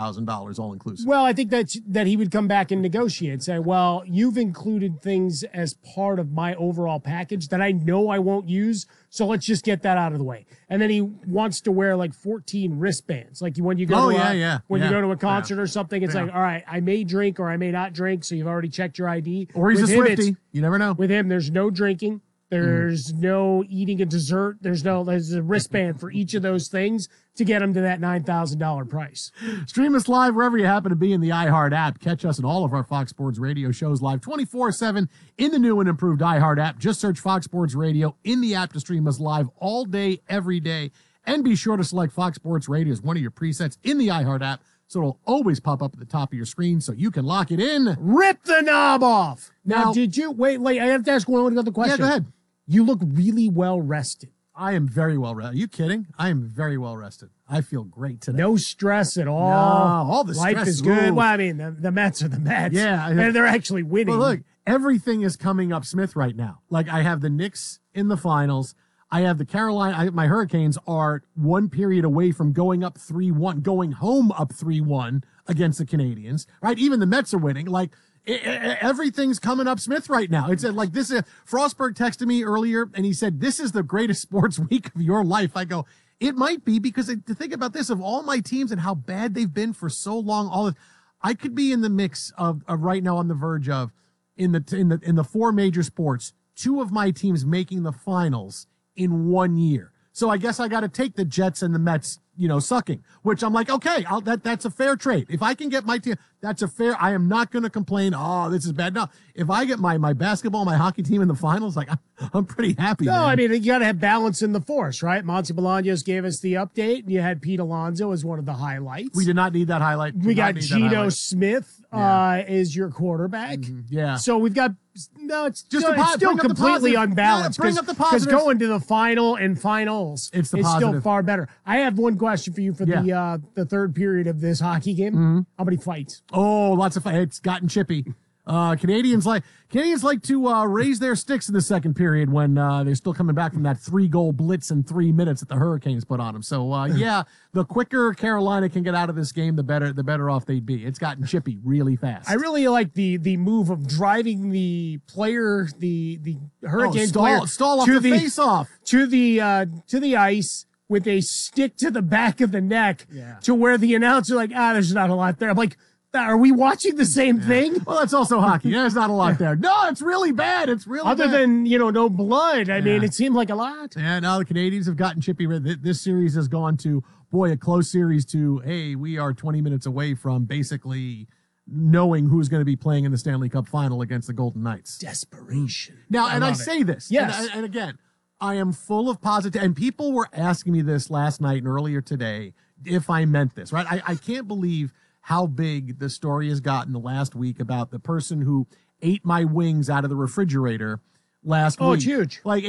$9,000 all inclusive. Well, I think that he would come back and negotiate, say, well, you've included things as part of my overall package that I know I won't use, so let's just get that out of the way. And then he wants to wear like 14 wristbands. Like when you go you go to a concert or something, it's like, all right, I may drink or I may not drink, so you've already checked your ID. Or he's a Swiftie. You never know. With him, there's no drinking. There's no eating a dessert. There's a wristband for each of those things to get him to that $9,000 price. Stream us live wherever you happen to be in the iHeart app. Catch us in all of our Fox Sports Radio shows live 24/7 in the new and improved iHeart app. Just search Fox Sports Radio in the app to stream us live all day, every day. And be sure to select Fox Sports Radio as one of your presets in the iHeart app, so it'll always pop up at the top of your screen so you can lock it in. Rip the knob off. Now did you wait? I have to ask one other question. Yeah, go ahead. You look really well rested. I am very well rested. Are you kidding? I am very well rested. I feel great today. No stress at all. No, all the stress. Life is good. Well, I mean, the Mets are the Mets. Yeah. And they're actually winning. Well, look, everything is coming up Smith right now. Like, I have the Knicks in the finals. I have the Carolina. My Hurricanes are one period away from going up 3-1, going home up 3-1 against the Canadians, right? Even the Mets are winning. Like, everything's coming up Smith right now. It's like this. Frostberg texted me earlier and he said, this is the greatest sports week of your life. I go, it might be, because to think about this, of all my teams and how bad they've been for so long, I could be in the mix of right now on the verge of in the four major sports, two of my teams making the finals in 1 year. So I guess I got to take the Jets and the Mets, sucking, which I'm like, okay, that's a fair trade. If I can get my team, that's a fair, I am not going to complain. Oh, this is bad. No, if I get my basketball, my hockey team in the finals, like I'm pretty happy. No, man. I mean, you got to have balance in the force, right? Monty Bolaños gave us the update, and you had Pete Alonso as one of the highlights. We did not need that highlight. We got Geno Smith as your quarterback. Yeah. So we've got, no, it's just still completely unbalanced. Bring up the positives. Because going to the final and finals is still far better. I have one question for you for the third period of this hockey game. How many fights? Oh, lots of fights. It's gotten chippy. Canadians like to raise their sticks in the second period when they're still coming back from that 3-goal blitz in 3 minutes that the Hurricanes put on them. So the quicker Carolina can get out of this game, the better off they'd be. It's gotten chippy really fast. I really like the move of driving the player, the Hurricanes stall off the face off to the ice with a stick to the back of the neck to where the announcer there's not a lot there. I'm like, are we watching the same thing? Well, that's also hockey. There's not a lot there. No, it's really bad. It's really Other bad. than, no blood. I mean, it seemed like a lot. Yeah, now the Canadians have gotten chippy. This series has gone to, a close series to, hey, we are 20 minutes away from basically knowing who's going to be playing in the Stanley Cup final against the Golden Knights. Desperation. Now, I say this. Yes. And again, I am full of positive, and people were asking me this last night and earlier today if I meant this, right? I can't believe how big the story has gotten the last week about the person who ate my wings out of the refrigerator last week. Oh, it's huge. Like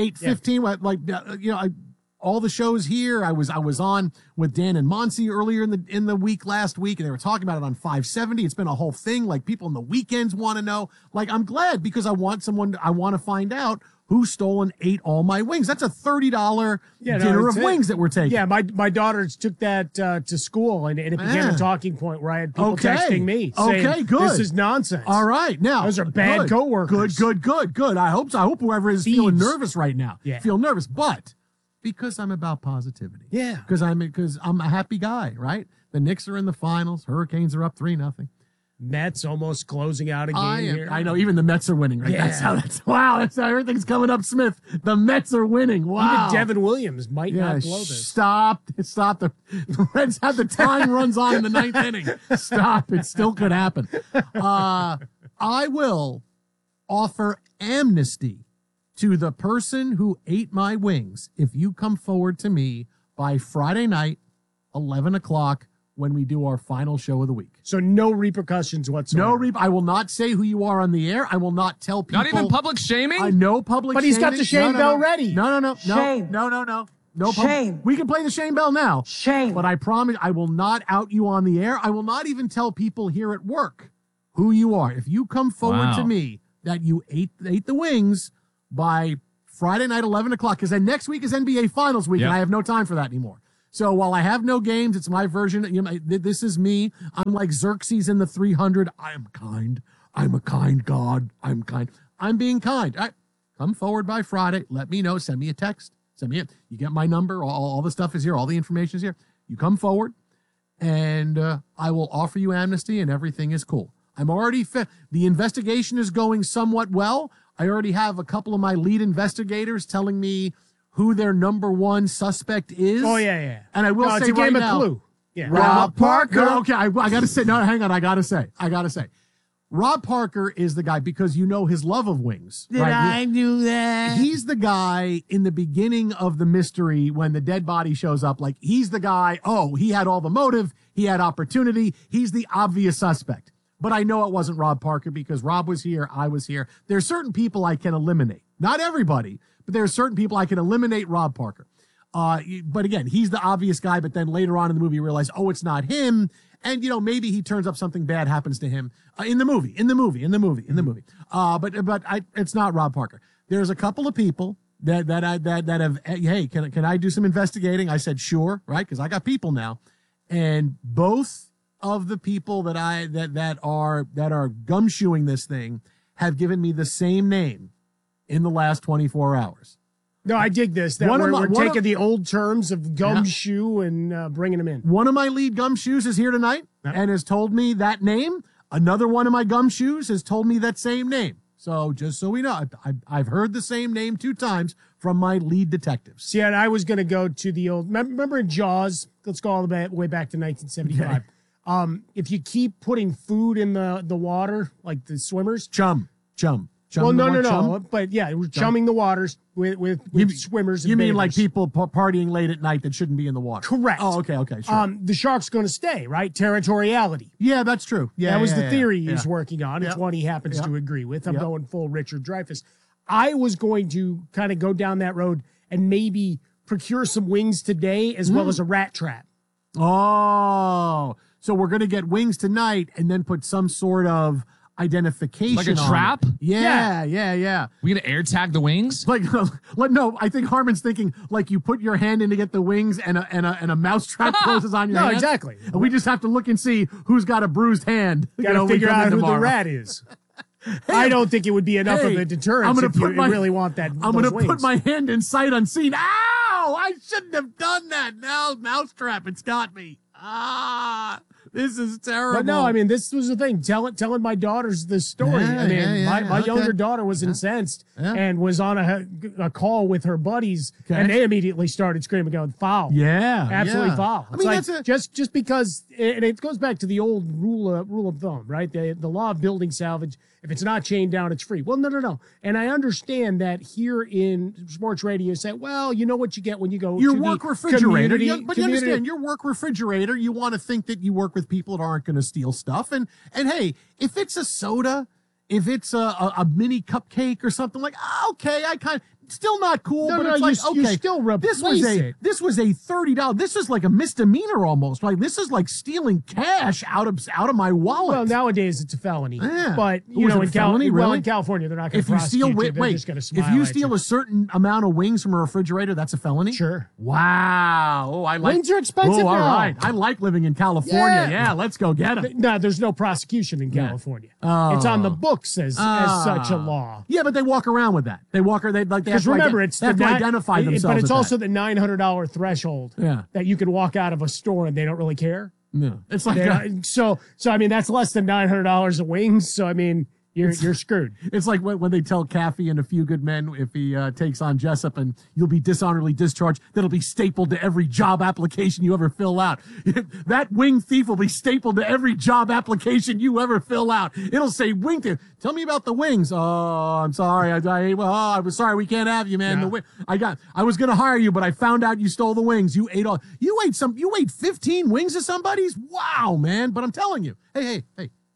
8:15, all the shows here. I was on with Dan and Monsi earlier in the week last week, and they were talking about it on 570. It's been a whole thing. Like, people in the weekends want to know. Like, I'm glad, because I want to find out who stole and ate all my wings. That's a $30 dinner of wings that we're taking. Yeah, my daughter took that to school, and it became a talking point where I had people texting me saying, good. This is nonsense. All right. Now, those are bad coworkers. Good. I hope so. I hope whoever is feeling nervous right now. Yeah. Feel nervous, but because I'm about positivity. Yeah. Because I'm a happy guy, right? The Knicks are in the finals. Hurricanes are up 3-0. Mets almost closing out a game here. I know, even the Mets are winning, right? Yeah. That's how everything's coming up, Smith. The Mets are winning. Wow. Even Devin Williams might not blow this. Stop. The Reds have the time runs on in the 9th inning. Stop. It still could happen. I will offer amnesty to the person who ate my wings if you come forward to me by Friday night, 11 o'clock, when we do our final show of the week. So no repercussions whatsoever. I will not say who you are on the air. I will not tell people. Not even public shaming? I know public But shaming. he's got the shame bell ready. No. Shame. No shame. We can play the shame bell now. Shame. But I promise I will not out you on the air. I will not even tell people here at work who you are. If you come forward to me that you ate the wings by Friday night, 11 o'clock, because then next week is NBA Finals week, and I have no time for that anymore. So while I have no games, it's my version. You know, this is me. I'm like Xerxes in the 300. I am kind. I'm a kind God. I'm kind. I'm being kind. All right. Come forward by Friday. Let me know. Send me a text. You get my number. All the stuff is here. All the information is here. You come forward, and I will offer you amnesty, and everything is cool. I'm already the investigation is going somewhat well. I already have a couple of my lead investigators telling me who their number one suspect is. Oh, yeah. And I will say it's a right game now, of Clue. Yeah. Rob Parker. No, okay, I got to say, no, hang on. I got to say, Rob Parker is the guy because you know his love of wings. Did I do that? He's the guy in the beginning of the mystery when the dead body shows up. Like, he's the guy, he had all the motive. He had opportunity. He's the obvious suspect. But I know it wasn't Rob Parker because Rob was here. I was here. There's certain people I can eliminate. Not everybody, but there are certain people I can eliminate Rob Parker. But again, he's the obvious guy. But then later on in the movie, you realize, it's not him. And, maybe he turns up, something bad happens to him in the movie. But it's not Rob Parker. There's a couple of people that have, hey, can I do some investigating? I said, sure, right? Because I got people now. And both of the people that are gumshoeing this thing have given me the same name in the last 24 hours. No, I dig this. That we're taking the old terms of gumshoe and bringing them in. One of my lead gumshoes is here tonight and has told me that name. Another one of my gumshoes has told me that same name. So just so we know, I've heard the same name 2 times from my lead detectives. See, and I was going to go to the old. Remember in Jaws? Let's go all the way back to 1975. Okay. If you keep putting food in the water, like the swimmers, chum. Well, no. But yeah, we're chumming the waters with swimmers. You mean like people partying late at night that shouldn't be in the water? Correct. Oh, okay, sure. The shark's going to stay, right? Territoriality. Yeah, that's true. Yeah, that was the theory he's working on. It's one he happens to agree with. I'm going full Richard Dreyfuss. I was going to kind of go down that road and maybe procure some wings today as well as a rat trap. Oh, so we're going to get wings tonight and then put some sort of identification like a trap? Yeah. We gonna air tag the wings? Like no, I think Harmon's thinking like you put your hand in to get the wings and a mouse trap closes on your hand. No, exactly. And we just have to look and see who's got a bruised hand. Gotta figure out who the rat is. I don't think it would be enough of a deterrent if you really want that. I'm going to put my hand in sight unseen. Ow! I shouldn't have done that. Now, mousetrap, it's got me. This is terrible. But no, I mean, this was the thing. Telling my daughters this story. My younger daughter was incensed and was on a call with her buddies, and they immediately started screaming, going, foul. Yeah. Absolutely foul. I mean, like, just because, and it goes back to the old rule of thumb, right? The law of building salvage. If it's not chained down, it's free. Well, no. And I understand that here in sports radio, you say, well, you know what you get when you go your to work the refrigerator. But you understand, your work refrigerator, you want to think that you work with people that aren't going to steal stuff. And hey, if it's a soda, if it's a mini cupcake or something like, okay, I kind of, still not cool, but it's like, okay, you still replace this was a $30. This is like a misdemeanor almost. Like this is like stealing cash out of my wallet. Well, nowadays it's a felony. Yeah. But in California they're not going to prosecute you. They're just going to smile if you at steal a certain amount of wings from a refrigerator, that's a felony? Sure. Wow. Oh, I like wings are expensive now. All right. I like living in California. Yeah, let's go get them. No, there's no prosecution in California. It's on the books as such a law. Yeah, but they walk around with that. They because remember, they have to identify themselves. But it's also the $900 threshold that you can walk out of a store and they don't really care. No, it's like so. I mean, that's less than $900 of wings. So I mean, you're screwed. It's like when they tell Caffey in A Few Good Men, if he takes on Jessup and you'll be dishonorably discharged, that'll be stapled to every job application you ever fill out. That wing thief will be stapled to every job application you ever fill out. It'll say wing thief. Tell me about the wings. Oh, I'm sorry. I was sorry. We can't have you, man. Yeah. I was going to hire you, but I found out you stole the wings. You ate 15 wings of somebody's. Wow, man. But I'm telling you, hey,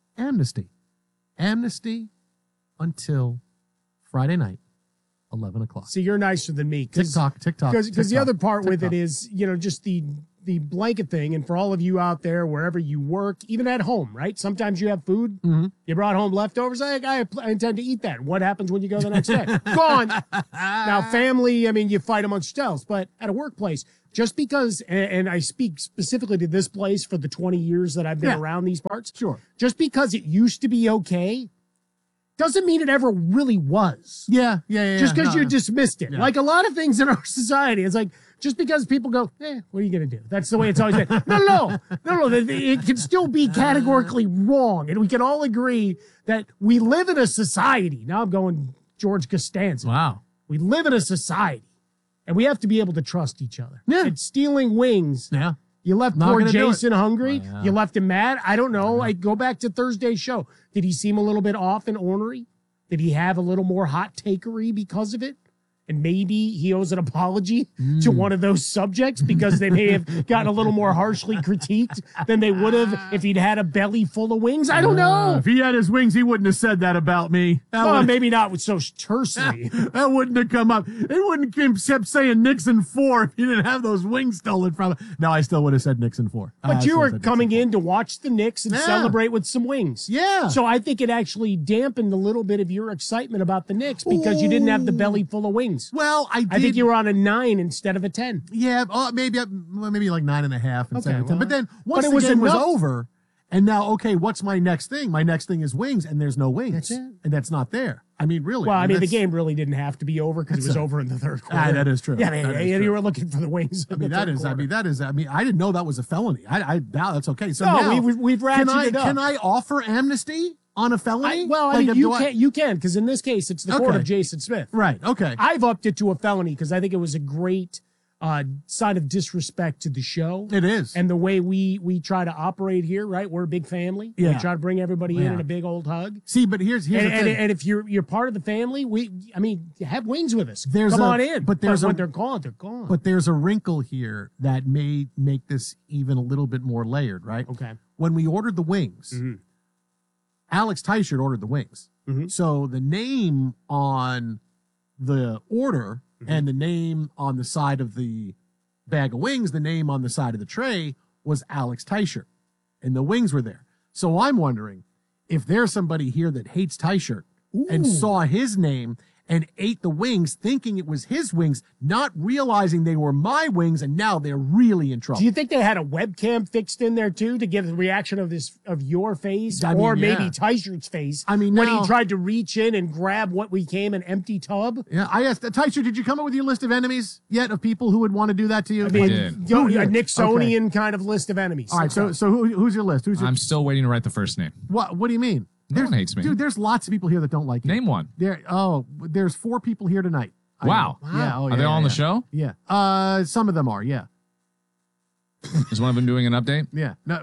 amnesty until Friday night, 11 o'clock. See, you're nicer than me. TikTok. Because the other part with it is, just the the blanket thing, and for all of you out there, wherever you work, even at home, right? Sometimes you have food. You brought home leftovers. I intend to eat that. What happens when you go the next day? Gone. Now, family, I mean, you fight amongst yourselves, but at a workplace, just because, and I speak specifically to this place for the 20 years that I've been around these parts. Sure. Just because it used to be okay doesn't mean it ever really was. Yeah. Just because you dismissed it. Like a lot of things in our society, it's like, just because people go, what are you going to do? That's the way it's always been. No. It can still be categorically wrong. And we can all agree that we live in a society. Now I'm going George Costanza. Wow. We live in a society. And we have to be able to trust each other. Yeah. And stealing wings. Yeah. You left Not poor gonna do Jason hungry. yeah. You left him mad. I don't know. I go back to Thursday's show. Did he seem a little bit off and ornery? Did he have a little more hot takery because of it? And maybe he owes an apology to one of those subjects because they may have gotten a little more harshly critiqued than they would have if he'd had a belly full of wings. I don't know. If he had his wings, he wouldn't have said that about me. Well, maybe not so tersely. That wouldn't have come up. It wouldn't have kept saying Nixon 4 if he didn't have those wings stolen from him. No, I still would have said Nixon 4. But you were coming in to watch the Knicks and celebrate with some wings. Yeah. So I think it actually dampened a little bit of your excitement about the Knicks because you didn't have the belly full of wings. Well, I think you were on a 9 instead of a 10. Yeah, maybe like 9.5 instead of 10. well, But then once it the was game was enough. over, and now, okay, what's my next thing? My next thing is wings, and there's no wings. That's it. And that's not there. I mean, really. Well, I mean, the that's- game really didn't have to be over because it was over in the third quarter. that is true. Yeah, That is you true. were looking for the wings. I mean, I didn't know that was a felony. I now that's okay. So No, now, we've ratcheted it up. Can I offer amnesty on a felony? I mean, you can because in this case, it's the court Okay. of Jason Smith. Right, okay. I've upped it to a felony because I think it was a great sign of disrespect to the show. It is. And the way we try to operate here, right? We're a big family. Yeah. We try to bring everybody in a big old hug. See, but here's the thing. And if you're part of the family, have wings with us. There's Come a- on in. but there's when a- they're gone, they're gone. But there's a wrinkle here that may make this even a little bit more layered, right? Okay. When we ordered the wings, Alex Teichert ordered the wings. So the name on the order and the name on the side of the bag of wings, the name on the side of the tray was Alex Teichert, and the wings were there. So I'm wondering if there's somebody here that hates Teichert and saw his name and ate the wings thinking it was his wings, not realizing they were my wings, and now they're really in trouble. Do you think they had a webcam fixed in there too to get the reaction of your face I mean, or maybe yeah. Teichert's face? I mean, when now- he tried to reach in and grab what became an empty tub. Yeah, I asked Teichert, did you come up with your list of enemies yet of people who would want to do that to you? I mean, did. a Nixonian kind of list of enemies. All right, Okay. so who's your list? Who's your, I'm still waiting to write the first name. what do you mean? No one hates me. Dude, there's lots of people here that don't like you. Name one. There's 4 people here tonight. Wow. Yeah. Are they all on the show? Yeah. Some of them are. Yeah. Is one of them doing an update? Yeah. No,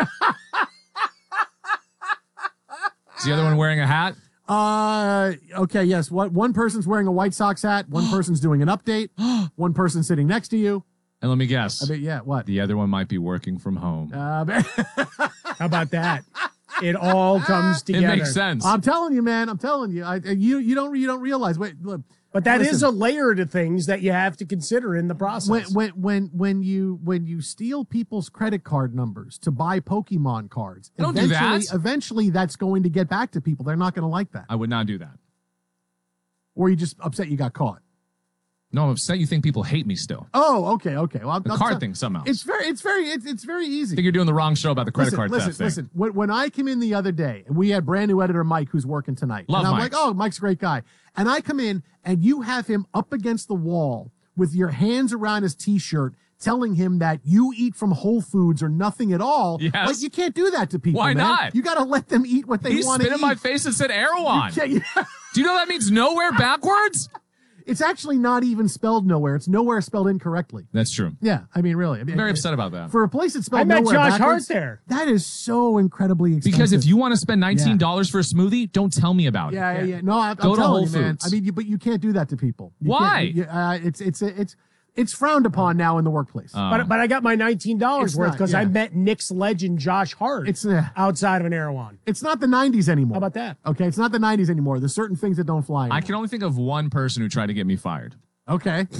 Is the other one wearing a hat? okay. Yes. One person's wearing a White Sox hat. One person's doing an update. One person's sitting next to you. And let me guess. I mean, yeah. What? The other one might be working from home. How about that? It all comes It together. makes sense. I'm telling you, man. I'm telling you. You don't realize. Wait, look. But that is Listen. a layer to things that you have to consider in the process. When you steal people's credit card numbers to buy Pokemon cards, Don't do that. Eventually, that's going to get back to people. They're not going to like that. I would not do that. Or you just upset you got caught. No, I'm upset you think people hate me still. Oh, okay. Well, The card thing somehow. It's very easy. I think you're doing the wrong show about the credit card theft thing. Listen. When I came in the other day, and we had brand new editor Mike who's working tonight, Love and I'm Mike. like, oh, Mike's a great guy. And I come in, and you have him up against the wall with your hands around his T-shirt, telling him that you eat from Whole Foods or nothing at all. Yes. Like, you can't do that to people. Why man. not? You got to let them eat what they He want to spit eat. in my face and said Erewhon. Yeah, Do you know that means nowhere backwards? it's actually not even spelled nowhere. It's nowhere spelled incorrectly. That's true. Yeah, I mean, really. I mean, I'm very upset about that. For a place that's spelled I met nowhere Josh Hart backwards, there. That is so incredibly expensive. Because if you want to spend $19 for a smoothie, don't tell me about it. Yeah. No, I'm Go to telling Whole you, man. Foods. I mean, but you can't do that to people. You Why? can't. It's frowned upon now in the workplace. But I got my $19 It's worth not, because yeah. I met Knicks legend Josh Hart It's outside of an Erewhon. it's not the 90s anymore. How about that? Okay, it's not the 90s anymore. There's certain things that don't fly. I can only think of one person who tried to get me fired. Okay.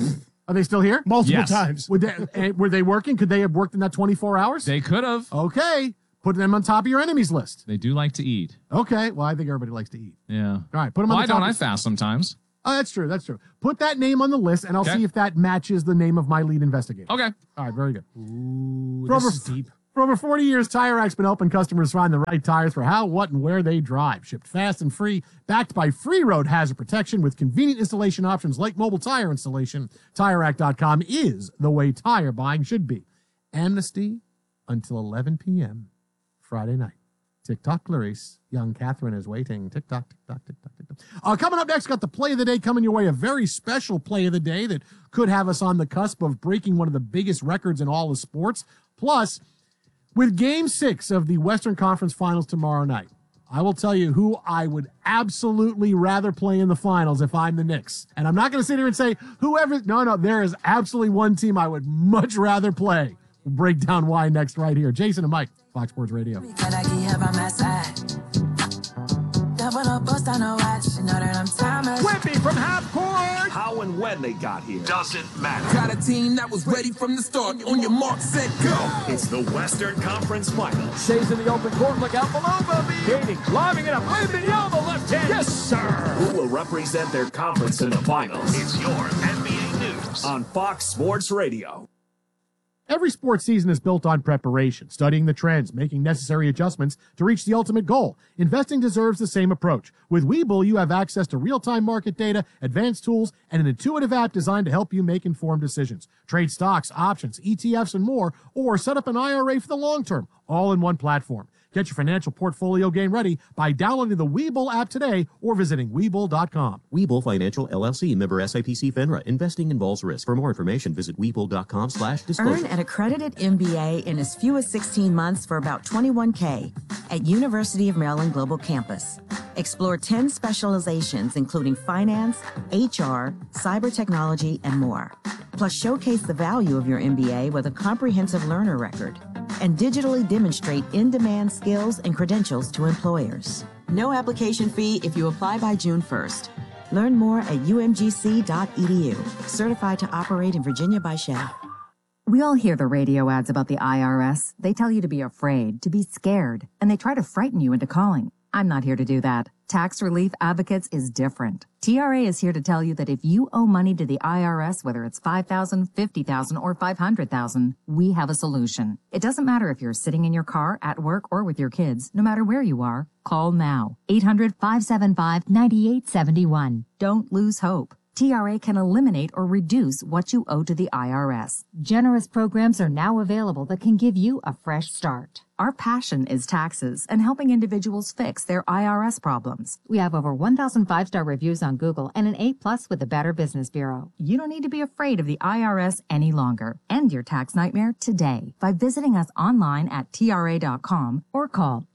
Are they still here? Multiple Yes. times. Were they working? Could they have worked in that 24 hours? They could have. Okay. Put them on top of your enemies list. They do like to eat. Okay. Well, I think everybody likes to eat. Yeah. All right. Put them Why on the top. don't I fast sometimes? Oh, that's true. That's true. Put that name on the list, and I'll Okay. see if that matches the name of my lead investigator. Okay. All right. Very good. Ooh, For this over, is deep. for over 40 years, Tire Rack's been helping customers find the right tires for how, what, and where they drive. Shipped fast and free, backed by free road hazard protection with convenient installation options like mobile tire installation. TireRack.com is the way tire buying should be. Amnesty until 11 p.m. Friday night. Tick-tock, Clarice. Young Catherine is waiting. Tick-tock, tick-tock, tick-tock, tick-tock. Coming up next, got the play of the day coming your way. A very special play of the day that could have us on the cusp of breaking one of the biggest records in all of sports. Plus, with Game 6 of the Western Conference Finals tomorrow night, I will tell you who I would absolutely rather play in the finals if I'm the Knicks. And I'm not going to sit here and say whoever. No, there is absolutely one team I would much rather play. We'll break down why next right here. Jason and Mike, Fox Sports Radio. Whippy from half court. How and when they got here doesn't matter. Got a team that was ready from the start. On your mark, set, go. It's the Western Conference Finals. Shays in the open court. Look out below, Bobby. Gating, lobbing it up. Wembanyama left hand. Yes, sir. Who will represent their conference in the finals? It's your NBA News on Fox Sports Radio. Every sports season is built on preparation, studying the trends, making necessary adjustments to reach the ultimate goal. Investing deserves the same approach. With Webull, you have access to real-time market data, advanced tools, and an intuitive app designed to help you make informed decisions. Trade stocks, options, ETFs, and more, or set up an IRA for the long term, all in one platform. Get your financial portfolio game ready by downloading the Webull app today or visiting Webull.com. Webull Financial LLC, member SIPC FINRA. Investing involves risk. For more information, visit Webull.com/disclosure. Earn an accredited MBA in as few as 16 months for about $21K at University of Maryland Global Campus. Explore 10 specializations, including finance, HR, cyber technology, and more. Plus, showcase the value of your MBA with a comprehensive learner record and digitally demonstrate in-demand skills and credentials to employers. No application fee if you apply by June 1st. Learn more at umgc.edu. Certified to operate in Virginia by Shell. We all hear the radio ads about the IRS. They tell you to be afraid, to be scared, and they try to frighten you into calling. I'm not here to do that. Tax Relief Advocates is different. TRA is here to tell you that if you owe money to the IRS, whether it's $5,000, $50,000, or $500,000, we have a solution. It doesn't matter if you're sitting in your car, at work, or with your kids. No matter where you are, call now. 800-575-9871. Don't lose hope. TRA can eliminate or reduce what you owe to the IRS. Generous programs are now available that can give you a fresh start. Our passion is taxes and helping individuals fix their IRS problems. We have over 1,000 5-star reviews on Google and an A+ with the Better Business Bureau. You don't need to be afraid of the IRS any longer. End your tax nightmare today by visiting us online at TRA.com or call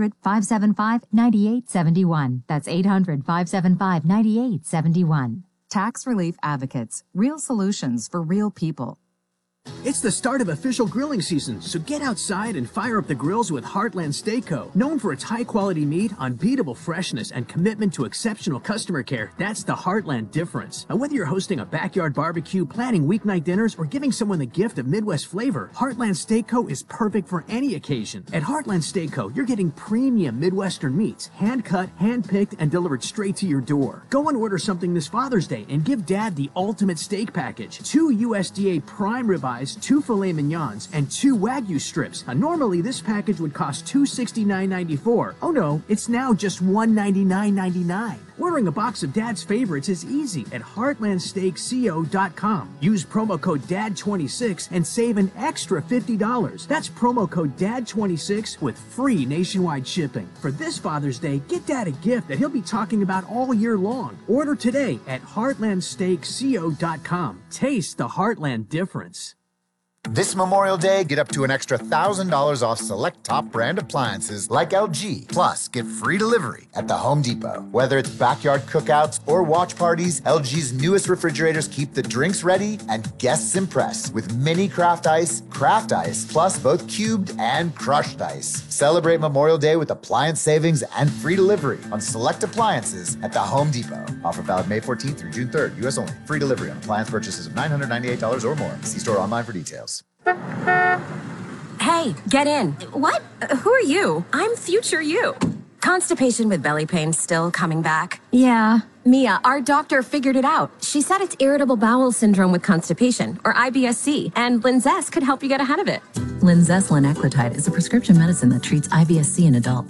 800-575-9871. That's 800-575-9871. Tax Relief Advocates. Real solutions for real people. It's the start of official grilling season, so get outside and fire up the grills with Heartland Steak Co. Known for its high-quality meat, unbeatable freshness, and commitment to exceptional customer care, that's the Heartland difference. Now, whether you're hosting a backyard barbecue, planning weeknight dinners, or giving someone the gift of Midwest flavor, Heartland Steak Co. is perfect for any occasion. At Heartland Steak Co., you're getting premium Midwestern meats, hand-cut, hand-picked, and delivered straight to your door. Go and order something this Father's Day and give Dad the ultimate steak package. 2 USDA prime ribeyes, 2 filet mignons, and 2 Wagyu strips. Now, normally this package would cost $269.94. Oh no, it's now just $199.99. Ordering a box of Dad's favorites is easy at heartlandsteakco.com. Use promo code DAD26 and save an extra $50. That's promo code DAD26 with free nationwide shipping. For this Father's Day, get Dad a gift that he'll be talking about all year long. Order today at heartlandsteakco.com. Taste the Heartland difference. This Memorial Day, get up to an extra $1,000 off select top brand appliances like LG. Plus, get free delivery at the Home Depot. Whether it's backyard cookouts or watch parties, LG's newest refrigerators keep the drinks ready and guests impressed with mini craft ice, plus both cubed and crushed ice. Celebrate Memorial Day with appliance savings and free delivery on select appliances at the Home Depot. Offer valid May 14th through June 3rd, U.S. only. Free delivery on appliance purchases of $998 or more. See store online for details. Hey, get in. What? Who are you? I'm future you. Constipation with belly pain still coming back? Yeah. Mia, our doctor figured it out. She said it's irritable bowel syndrome with constipation, or IBS-C, and Linzess could help you get ahead of it. Linzess linaclotide is a prescription medicine that treats IBS-C in adults.